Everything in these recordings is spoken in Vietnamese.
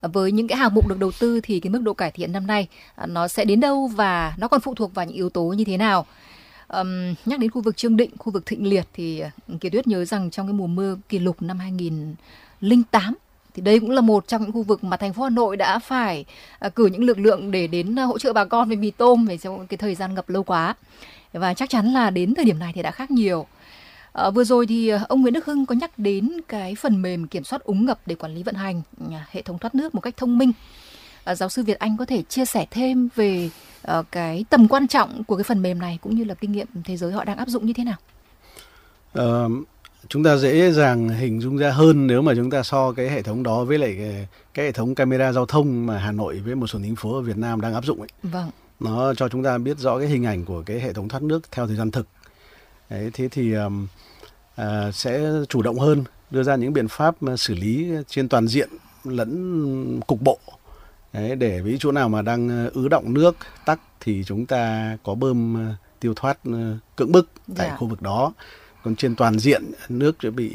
Với những cái hạng mục được đầu tư thì cái mức độ cải thiện năm nay nó sẽ đến đâu và nó còn phụ thuộc vào những yếu tố như thế nào? Nhắc đến khu vực Chương Định, khu vực Thịnh Liệt thì Kiều Tuyết nhớ rằng trong cái mùa mưa kỷ lục năm 2008 thì đây cũng là một trong những khu vực mà thành phố Hà Nội đã phải cử những lực lượng để đến hỗ trợ bà con về mì tôm về trong cái thời gian ngập lâu quá. Và chắc chắn là đến thời điểm này thì đã khác nhiều. Vừa rồi thì ông Nguyễn Đức Hưng có nhắc đến cái phần mềm kiểm soát úng ngập để quản lý vận hành hệ thống thoát nước một cách thông minh. Giáo sư Việt Anh có thể chia sẻ thêm về cái tầm quan trọng của cái phần mềm này cũng như là kinh nghiệm thế giới họ đang áp dụng như thế nào? Chúng ta dễ dàng hình dung ra hơn nếu mà chúng ta so cái hệ thống đó với lại cái hệ thống camera giao thông mà Hà Nội với một số thành phố ở Việt Nam đang áp dụng ấy. Vâng. Nó cho chúng ta biết rõ cái hình ảnh của cái hệ thống thoát nước theo thời gian thực. Đấy, thế thì sẽ chủ động hơn, đưa ra những biện pháp xử lý trên toàn diện lẫn cục bộ. Đấy, để với chỗ nào mà đang ứ đọng nước, tắc thì chúng ta có bơm tiêu thoát cưỡng bức tại khu vực đó. Còn trên toàn diện nước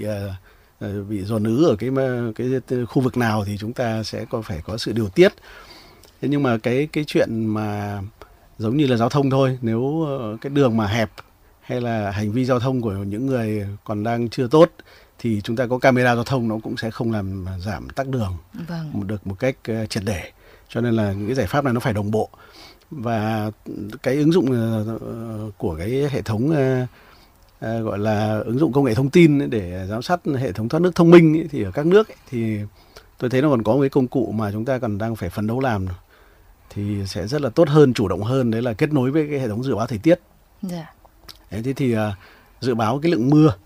bị dồn ứ ở cái khu vực nào thì chúng ta sẽ phải có sự điều tiết. Thế nhưng mà cái chuyện mà giống như là giao thông thôi, nếu cái đường mà hẹp hay là hành vi giao thông của những người còn đang chưa tốt thì chúng ta có camera giao thông nó cũng sẽ không làm giảm tắc đường được một cách triệt để. Cho nên là những cái giải pháp này nó phải đồng bộ. Và cái ứng dụng của cái hệ thống gọi là ứng dụng công nghệ thông tin để giám sát hệ thống thoát nước thông minh ấy, thì ở các nước ấy, thì tôi thấy nó còn có một cái công cụ mà chúng ta còn đang phải phấn đấu làm thì sẽ rất là tốt hơn, chủ động hơn, đấy là kết nối với cái hệ thống dự báo thời tiết. Đấy, thế thì dự báo cái lượng mưa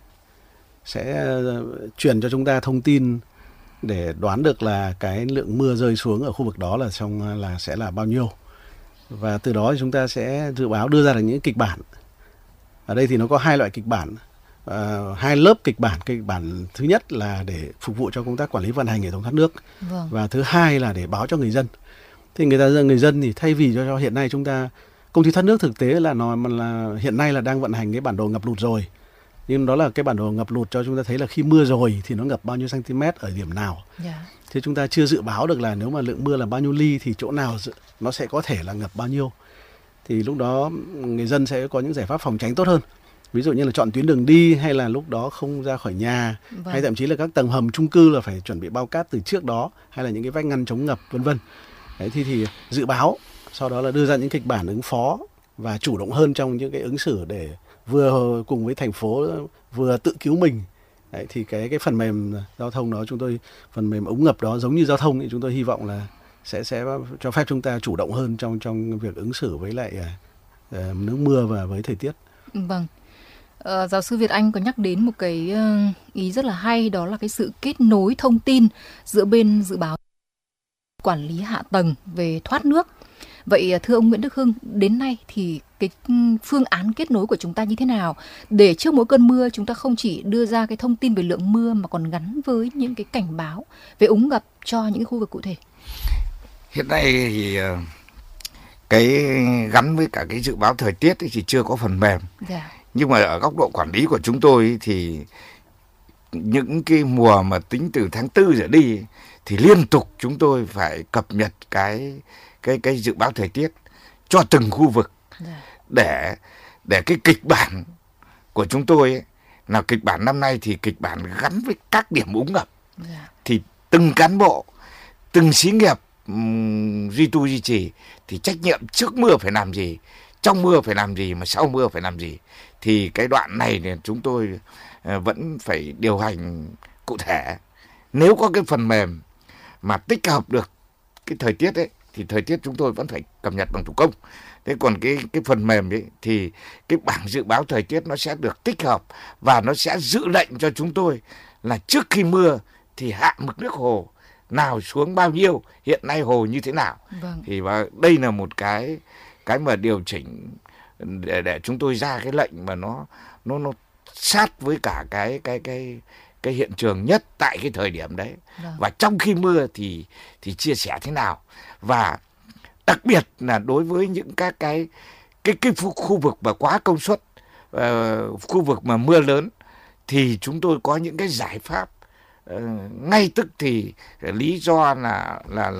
sẽ truyền cho chúng ta thông tin để đoán được là cái lượng mưa rơi xuống ở khu vực đó là sẽ là bao nhiêu, và từ đó thì chúng ta sẽ dự báo đưa ra được những kịch bản. Ở đây thì nó có hai loại kịch bản, hai lớp kịch bản. Kịch bản thứ nhất là để phục vụ cho công tác quản lý vận hành hệ thống thoát nước, và thứ hai là để báo cho người dân. Thì người dân thì thay vì cho hiện nay chúng ta công ty thoát nước thực tế là hiện nay là đang vận hành cái bản đồ ngập lụt rồi, nhưng đó là cái bản đồ ngập lụt cho chúng ta thấy là khi mưa rồi thì nó ngập bao nhiêu cm ở điểm nào. Thế chúng ta chưa dự báo được là nếu mà lượng mưa là bao nhiêu ly thì chỗ nào nó sẽ có thể là ngập bao nhiêu. Thì lúc đó người dân sẽ có những giải pháp phòng tránh tốt hơn. Ví dụ như là chọn tuyến đường đi, hay là lúc đó không ra khỏi nhà, hay thậm chí là các tầng hầm chung cư là phải chuẩn bị bao cát từ trước đó, hay là những cái vách ngăn chống ngập vân vân. Đấy, thì dự báo, sau đó là đưa ra những kịch bản ứng phó và chủ động hơn trong những cái ứng xử để vừa cùng với thành phố vừa tự cứu mình. Đấy, thì cái phần mềm giao thông đó, phần mềm ống ngập đó giống như giao thông thì chúng tôi hy vọng là sẽ cho phép chúng ta chủ động hơn trong việc ứng xử với lại nước mưa và với thời tiết. Vâng. Giáo sư Việt Anh có nhắc đến một cái ý rất là hay, đó là cái sự kết nối thông tin giữa bên dự báo quản lý hạ tầng về thoát nước. Vậy thưa ông Nguyễn Đức Hưng, đến nay thì cái phương án kết nối của chúng ta như thế nào để trước mỗi cơn mưa chúng ta không chỉ đưa ra cái thông tin về lượng mưa mà còn gắn với những cái cảnh báo về úng ngập cho những cái khu vực cụ thể? Hiện nay thì cái gắn với cả cái dự báo thời tiết thì chưa có phần mềm. Nhưng mà ở góc độ quản lý của chúng tôi thì những cái mùa mà tính từ tháng 4 trở đi thì liên tục chúng tôi phải cập nhật cái dự báo thời tiết cho từng khu vực để cái kịch bản của chúng tôi ấy, là kịch bản năm nay thì kịch bản gắn với các điểm úng ngập. Thì từng cán bộ, từng xí nghiệp duy tu duy trì thì trách nhiệm trước mưa phải làm gì, trong mưa phải làm gì, mà sau mưa phải làm gì. Thì cái đoạn này thì chúng tôi vẫn phải điều hành cụ thể. Nếu có cái phần mềm mà tích hợp được cái thời tiết ấy thì thời tiết chúng tôi vẫn phải cập nhật bằng thủ công. Thế còn cái phần mềm ấy thì cái bảng dự báo thời tiết nó sẽ được tích hợp và nó sẽ dự lệnh cho chúng tôi là trước khi mưa thì hạ mực nước hồ nào xuống bao nhiêu, hiện nay hồ như thế nào. Thì đây là một cái mà điều chỉnh để chúng tôi ra cái lệnh mà nó sát với cả cái hiện trường nhất tại cái thời điểm đấy. Và trong khi mưa thì chia sẻ thế nào. Và đặc biệt là đối với những các cái khu vực mà quá công suất, khu vực mà mưa lớn thì chúng tôi có những cái giải pháp ngay tức thì lý do là